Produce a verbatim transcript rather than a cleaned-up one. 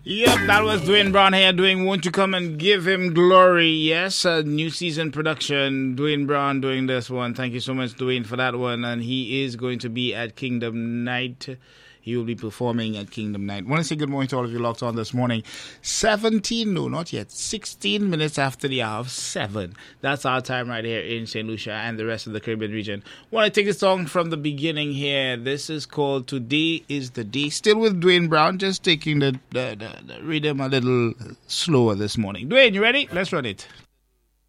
Yep, that was Dwayne Brown here doing Won't You Come and Give Him Glory. Yes, a new season production. Dwayne Brown doing this one. Thank you so much, Dwayne, for that one. And he is going to be at Kingdom Night. He will be performing at Kingdom Night. I want to say good morning to all of you locked on this morning. seventeen, no, not yet. sixteen minutes after the hour of seven. That's our time right here in Saint Lucia and the rest of the Caribbean region. I want to take this song from the beginning here. This is called Today is the Day. Still with Dwayne Brown, just taking the, the, the, the rhythm a little slower this morning. Dwayne, you ready? Let's run it.